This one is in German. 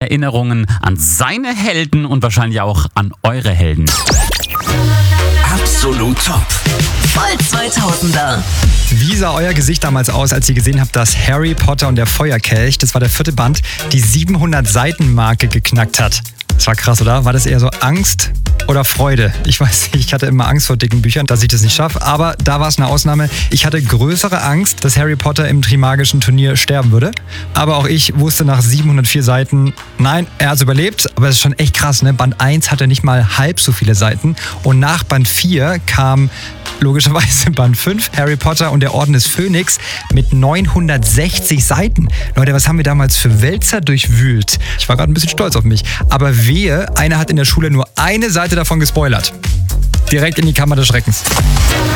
Erinnerungen an seine Helden und wahrscheinlich auch an eure Helden. Absolut top. Voll 2000er. Wie sah euer Gesicht damals aus, als ihr gesehen habt, dass Harry Potter und der Feuerkelch, das war der 4. Band, die 700-Seiten-Marke geknackt hat? Das war krass, oder? War das eher so Angst oder Freude? Ich weiß nicht, ich hatte immer Angst vor dicken Büchern, dass ich das nicht schaffe. Aber da war es eine Ausnahme. Ich hatte größere Angst, dass Harry Potter im Trimagischen Turnier sterben würde. Aber auch ich wusste nach 704 Seiten, nein, er hat es überlebt. Aber es ist schon echt krass, ne? Band 1 hatte nicht mal halb so viele Seiten. Und nach Band 4 kam logischerweise Band 5, Harry Potter und der Orden des Phönix mit 960 Seiten. Leute, was haben wir damals für Wälzer durchwühlt? Ich war gerade ein bisschen stolz auf mich. Aber wehe, einer hat in der Schule nur eine Seite davon gespoilert. Direkt in die Kammer des Schreckens.